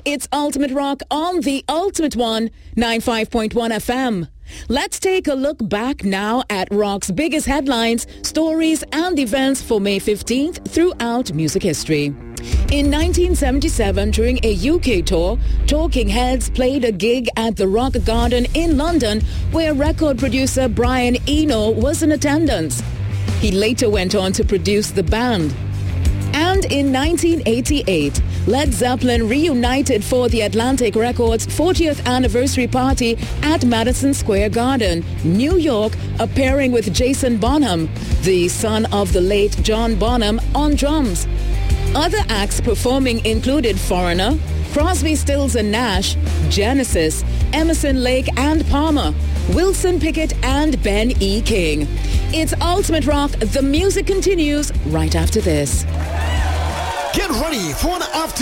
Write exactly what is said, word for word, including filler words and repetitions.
It's Ultimate Rock on the Ultimate One, ninety-five point one F M. Let's take a look back now at rock's biggest headlines, stories and events for May fifteenth throughout music history. In nineteen seventy-seven, during a U K tour, Talking Heads played a gig at the Rock Garden in London where record producer Brian Eno was in attendance. He later went on to produce the band. And in nineteen eighty-eight, Led Zeppelin reunited for the Atlantic Records fortieth anniversary party at Madison Square Garden, New York, appearing with Jason Bonham, the son of the late John Bonham, on drums. Other acts performing included Foreigner, Crosby, Stills and Nash, Genesis, Emerson, Lake and Palmer, Wilson Pickett and Ben E. King. It's Ultimate Rock. The music continues right after this. Get ready for an after